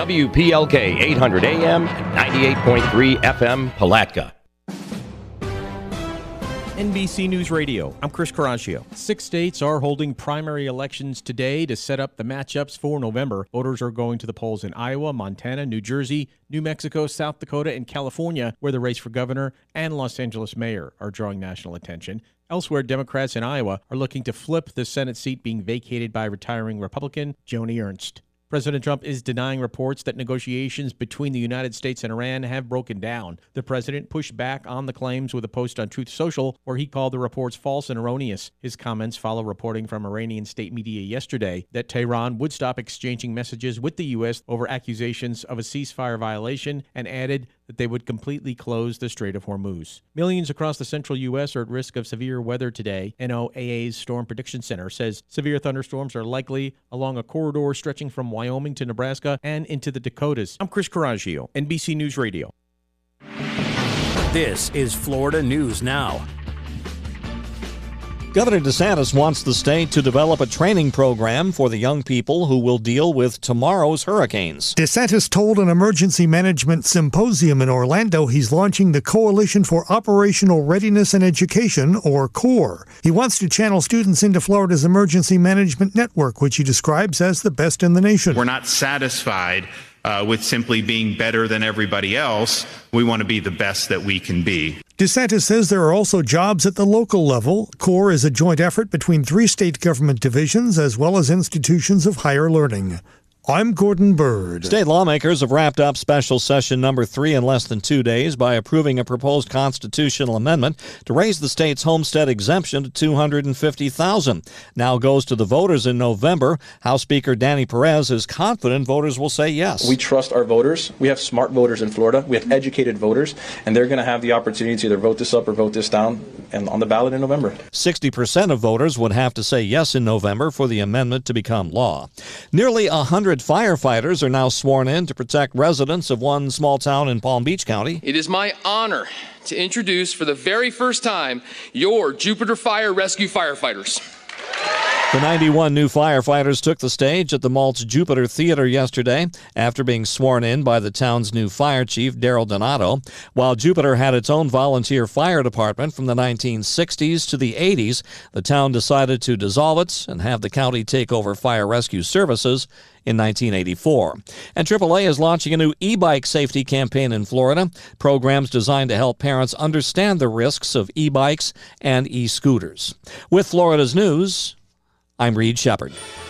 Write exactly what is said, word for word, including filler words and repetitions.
W P L K eight hundred A M and ninety-eight point three F M Palatka. N B C News Radio, I'm Chris Caraccio. Six states are holding primary elections today to set up the matchups for November. Voters are going to the polls in Iowa, Montana, New Jersey, New Mexico, South Dakota, and California, where the race for governor and Los Angeles mayor are drawing national attention. Elsewhere, Democrats in Iowa are looking to flip the Senate seat being vacated by retiring Republican Joni Ernst. President Trump is denying reports that negotiations between the United States and Iran have broken down. The president pushed back on the claims with a post on Truth Social, where he called the reports false and erroneous. His comments follow reporting from Iranian state media yesterday that Tehran would stop exchanging messages with the U S over accusations of a ceasefire violation, and added that they would completely close the Strait of Hormuz. Millions across the central U S are at risk of severe weather today. N O A A's Storm Prediction Center says severe thunderstorms are likely along a corridor stretching from Wyoming to Nebraska and into the Dakotas. I'm Chris Caraccio, N B C News Radio. This is Florida News Now. Governor DeSantis wants the state to develop a training program for the young people who will deal with tomorrow's hurricanes. DeSantis told an emergency management symposium in Orlando he's launching the Coalition for Operational Readiness and Education, or CORE. He wants to channel students into Florida's emergency management network, which he describes as the best in the nation. We're not satisfied uh, with simply being better than everybody else. We want to be the best that we can be. DeSantis says there are also jobs at the local level. CORE is a joint effort between three state government divisions as well as institutions of higher learning. I'm Gordon Bird. State lawmakers have wrapped up special session number three in less than two days by approving a proposed constitutional amendment to raise the state's homestead exemption to two hundred fifty thousand dollars. Now goes to the voters in November. House Speaker Danny Perez is confident voters will say yes. We trust our voters. We have smart voters in Florida. We have educated voters, and they're going to have the opportunity to either vote this up or vote this down and on the ballot in November. sixty percent of voters would have to say yes in November for the amendment to become law. Nearly one hundred firefighters are now sworn in to protect residents of one small town in Palm Beach County. It is my honor to introduce for the very first time your Jupiter Fire Rescue firefighters. The ninety-one new firefighters took the stage at the Malt's Jupiter Theater yesterday after being sworn in by the town's new fire chief, Daryl Donato. While Jupiter had its own volunteer fire department from the nineteen sixties to the eighties, the town decided to dissolve it and have the county take over fire rescue services in nineteen eighty-four. And triple A is launching a new e-bike safety campaign in Florida, programs designed to help parents understand the risks of e-bikes and e-scooters. With Florida's news, I'm Reed Shepard.